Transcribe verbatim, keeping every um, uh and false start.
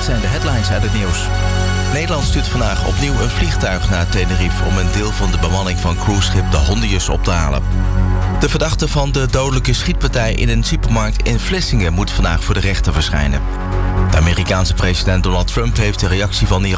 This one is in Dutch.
zijn de headlines uit het nieuws. Nederland stuurt vandaag opnieuw een vliegtuig naar Tenerife om een deel van de bemanning van cruiseschip de Hondius op te halen. De verdachte van de dodelijke schietpartij in een supermarkt in Vlissingen moet vandaag voor de rechter verschijnen. De Amerikaanse president Donald Trump heeft de reactie van Iran